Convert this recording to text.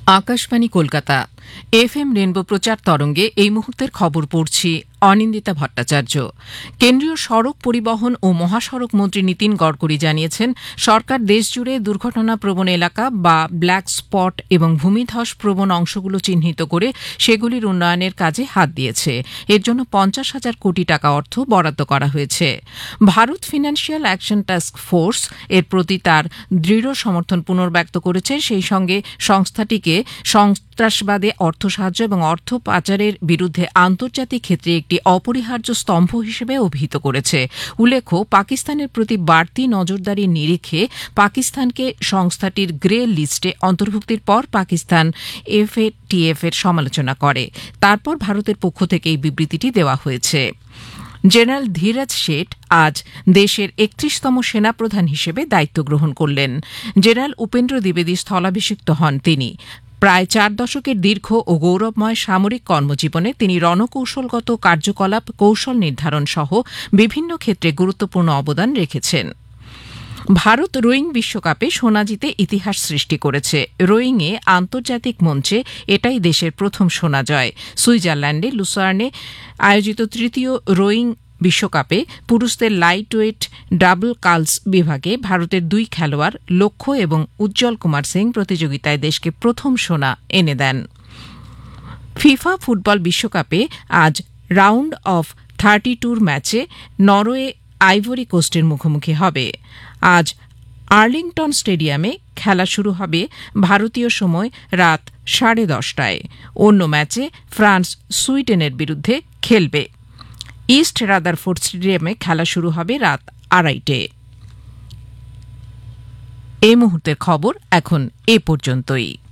Akashvani Kolkata FM rainbow প্রচার তরঙ্গে এই মুহূর্তের খবর পড়ছি অনিন্দিতা ভট্টাচার্য। কেন্দ্রীয় সড়ক পরিবহন ও মহাসড়ক মন্ত্রী নীতিন গডকরি জানিয়েছেন, সরকার দেশজুড়ে দুর্ঘটনা প্রবণ এলাকা বা ব্ল্যাক স্পট এবং ভূমিধস প্রবণ অংশগুলো চিহ্নিত করে সেগুলির উন্নয়নের কাজে হাত দিয়েছে। এর জন্য 50,000 কোটি টাকা অর্থ বরাদ্দ করা হয়েছে। Bharat financial action task force এর প্রতি তার দৃঢ় সমর্থন পুনর্ব্যক্ত করেছে। সেই সঙ্গে সংস্থাটিকে সন্ত্রাসবাদে অর্থ সাহায্য এবং অর্থ পাচারের বিরুদ্ধে আন্তর্জাতিক ক্ষেত্রে একটি অপরিহার্য স্তম্ভ হিসেবে অভিহিত করেছে। উল্লেখ্য, পাকিস্তানের প্রতি বাড়তি নজরদারির নিরিখে পাকিস্তানকে সংস্থাটির গ্রে লিস্টে অন্তর্ভুক্তির পর পাকিস্তান এফএটিএফ এর সমালোচনা করে। তারপর ভারতের পক্ষ থেকে এই বিবৃতিটি দেওয়া হয়েছে। জেনারেল ধীরজ শেঠ আজ দেশের 31তম সেনাপ্রধান হিসেবে দায়িত্ব গ্রহণ করলেন। জেনারেল উপেন্দ্র দ্বিবেদী স্থলাভিষিক্ত হন তিনি। প্রায় 4 দশকের দীর্ঘ ও গৌরবময় সামরিক কর্মজীবনে তিনি রণকৌশলগত কার্যকলাপ, কৌশল নির্ধারণ সহ বিভিন্ন ক্ষেত্রে গুরুত্বপূর্ণ অবদান রেখেছেন। ভারত রোয়িং বিশ্বকাপে সোনা জিতে ইতিহাস সৃষ্টি করেছে। রোয়িংয়ে আন্তর্জাতিক মঞ্চে এটাই দেশের প্রথম সোনা জয়। সুইজারল্যান্ডে লুসার্নে আয়োজিত তৃতীয় রোয়িং বিশ্বকাপে পুরুষদের লাইট ওয়েট ডাবল কার্লস বিভাগে ভারতের 2 খেলোয়াড় লক্ষ্য এবং উজ্জ্বল কুমার সিং প্রতিযোগিতায় দেশকে প্রথম সোনা এনে দেন। ফিফা ফুটবল বিশ্বকাপে আজ রাউন্ড অফ 32 ম্যাচে নরওয়ে আইভরি কোস্টের মুখোমুখি হবে। আজ আর্লিংটন স্টেডিয়ামে খেলা শুরু হবে ভারতীয় সময় রাত 10:30টায়। অন্য ম্যাচে ফ্রান্স সুইডেনের বিরুদ্ধে খেলবে। ইস্ট রাদারফোর্ড স্টেডিয়ামে খেলা শুরু হবে রাত 2:30টায়। এই মুহূর্তের খবর এখন এ পর্যন্তই।